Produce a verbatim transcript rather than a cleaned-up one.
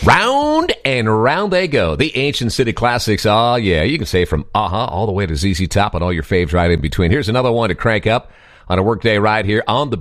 Round and round they go. The Ancient City Classics. Oh, yeah. You can say from uh-huh all the way to Z Z Top and all your faves right in between. Here's another one to crank up on a workday right here on the